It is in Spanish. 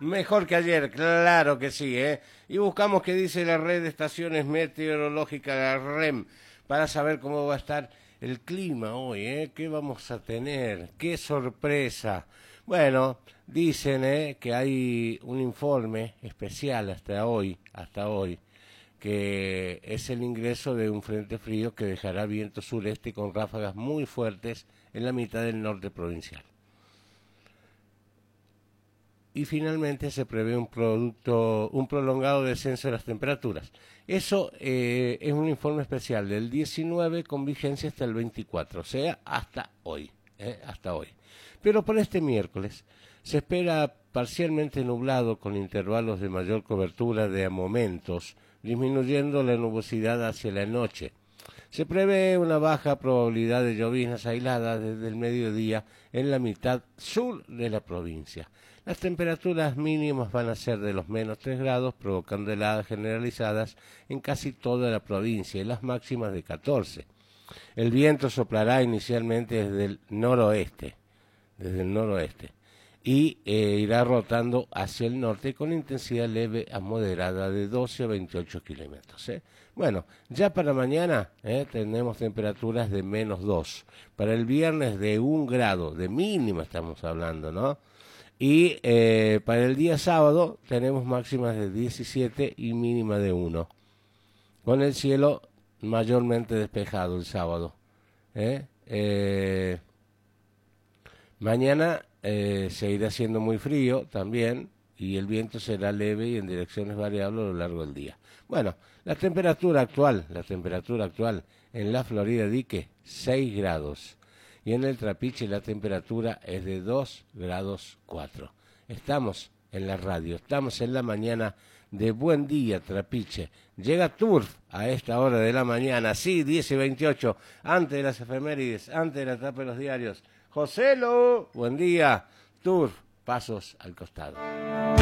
Mejor que ayer, claro que sí, ¿eh? Y buscamos qué dice la red de estaciones meteorológicas, la REM, para saber cómo va a estar el clima hoy, ¿eh? ¿Qué vamos a tener? ¡Qué sorpresa! Bueno, dicen, que hay un informe especial hasta hoy, que es el ingreso de un frente frío que dejará viento sureste con ráfagas muy fuertes en la mitad del norte provincial. Y finalmente se prevé un prolongado descenso de las temperaturas. Eso es un informe especial del 19 con vigencia hasta el 24, o sea, hasta hoy. Pero para este miércoles se espera parcialmente nublado con intervalos de mayor cobertura de a momentos, disminuyendo la nubosidad hacia la noche. Se prevé una baja probabilidad de lloviznas aisladas desde el mediodía en la mitad sur de la provincia. Las temperaturas mínimas van a ser de los menos 3 grados, provocando heladas generalizadas en casi toda la provincia y las máximas de 14. El viento soplará inicialmente desde el noroeste, y irá rotando hacia el norte con intensidad leve a moderada de 12 a 28 kilómetros. Bueno, ya para mañana tenemos temperaturas de menos 2. Para el viernes de 1 grado, de mínima estamos hablando, ¿no? Y para el día sábado tenemos máximas de 17 y mínima de 1. Con el cielo mayormente despejado el sábado. Mañana seguirá siendo muy frío también y el viento será leve y en direcciones variables a lo largo del día. Bueno, la temperatura actual en la Florida Dique, 6 grados. Y en el Trapiche la temperatura es de 2 grados 4. Estamos en la radio, estamos en la mañana de Buen Día Trapiche. Llega Turf a esta hora de la mañana, sí, 10 y 28, antes de las efemérides, antes de la tapa de los diarios. Joselo, buen día. Turf, pasos al costado.